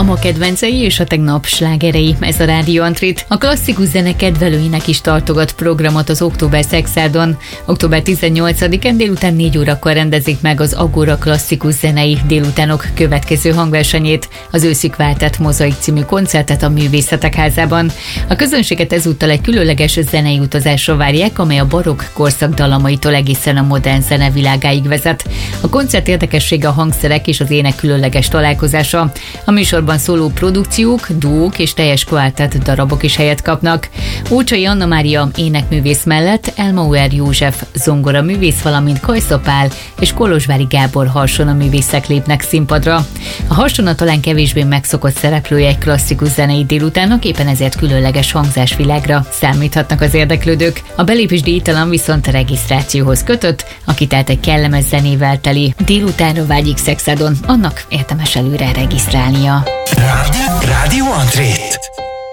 ma kedvencei és a tegnap slágerei, ez a Rádió Antrit. A klasszikus zene kedvelőinek is tartogat programot az Október Szexárdon. Október 18-án délután 4 órakor rendezik meg az Agora klasszikus zenei délutánok következő hangversenyét, az Őszig váltett Mozaik című koncertet a Művészetek Házában. A közönséget ezúttal egy különleges zenei utazásra várják, amely a barokk korszak dalamaitól egészen a modern zene világáig vezet. A koncert érdekessége a hangszerek és az ének különleges találkozása. A műsorban szóló produkciók, duók és teljes kvártett darabok is helyet kapnak. Ócsai Anna Mária énekművész mellett Elmauer József zongoraművész, valamint Kajsza Pál és Kolozsvári Gábor harsonaművészek lépnek színpadra. A harsona talán kevésbé megszokott szereplője egy klasszikus zenei délutánnak, éppen ezért különleges hangzásvilágra számíthatnak az érdeklődők. A belépés díjtalan, viszont a regisztrációhoz kötött, aki tehát egy kellemes zenével teli délutánra vágyik Szexádon, annak érdemes előre regisztrálnia. Rádió Antrit.